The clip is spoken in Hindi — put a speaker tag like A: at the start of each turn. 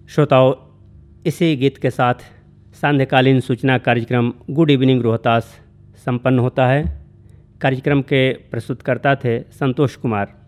A: श्रोताओं, इसी गीत के साथ सांध्यकालीन सूचना कार्यक्रम गुड इवनिंग रोहतास संपन्न होता है। कार्यक्रम के प्रस्तुतकर्ता थे संतोष कुमार।